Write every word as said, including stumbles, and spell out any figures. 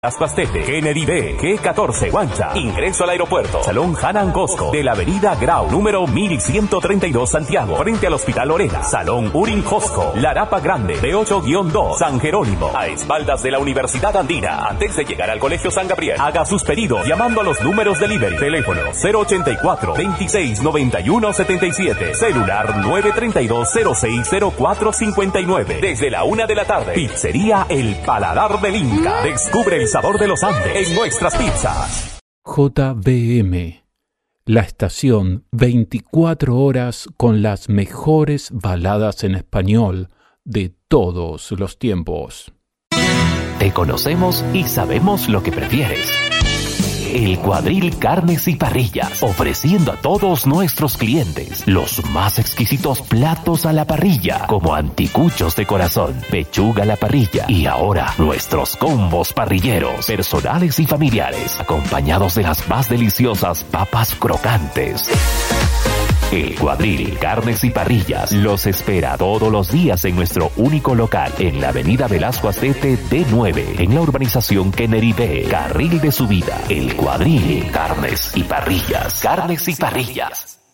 Aspastete, Kennedy B, G catorce, Guancha. Ingreso al aeropuerto. Salón Hanan Costco, de la avenida Grau, número mil ciento treinta y dos, Santiago, frente al Hospital Lorena. Salón Urin Costco, Larapa Grande, B ocho guión dos, San Jerónimo, a espaldas de la Universidad Andina. Antes de llegar al Colegio San Gabriel, haga sus pedidos llamando a los números delivery. Teléfono cero ochenta y cuatro, veintiséis noventa y uno setenta y siete. Celular nueve treinta y dos, cero seis cero cuatro cincuenta y nueve. Desde la una de la tarde. Pizzería El Paladar del Inca. Descubre el sabor de los Andes en nuestras pizzas. J B M, la estación veinticuatro horas con las mejores baladas en español de todos los tiempos. Te conocemos y sabemos lo que prefieres. El Cuadril Carnes y Parrillas, ofreciendo a todos nuestros clientes los más exquisitos platos a la parrilla, como anticuchos de corazón, pechuga a la parrilla y ahora nuestros combos parrilleros, personales y familiares, acompañados de las más deliciosas papas crocantes. El Cuadril Carnes y Parrillas los espera todos los días en nuestro único local en la avenida Velasco Astete D nueve, en la urbanización Kennedy B, carril de subida. El Cuadril Carnes y Parrillas. Carnes y Parrillas.